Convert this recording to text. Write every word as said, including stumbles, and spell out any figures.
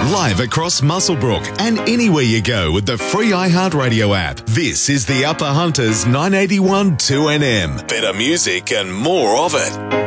Live across Muswellbrook and anywhere you go with the free iHeartRadio app. This is the Upper Hunters nine eighty-one two N M. Better music and more of it.